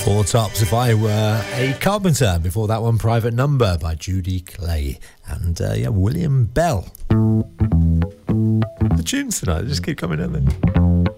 Four Tops, If I Were a Carpenter. Before that one, Private Number by Judy Clay and William Bell. The tunes tonight just keep coming in there.